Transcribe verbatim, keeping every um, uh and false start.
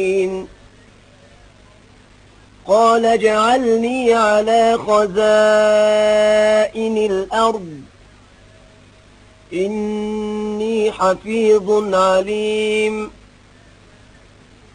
قال اجعلني على خزائن الأرض إني حفيظ عليم